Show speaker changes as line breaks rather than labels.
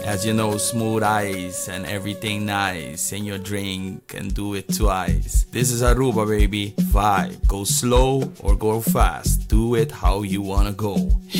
As you know, smooth ice and everything nice in your drink and do it twice. This is Aruba, baby. Vibe. Go slow or go fast. Do it how you wanna go.